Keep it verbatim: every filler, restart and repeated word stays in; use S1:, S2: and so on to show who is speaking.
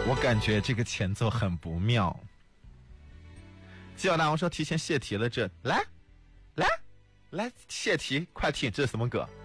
S1: 我感觉这个前奏很不妙。基友大王说提前泄题了这，来来来泄题，快听，这是什么歌？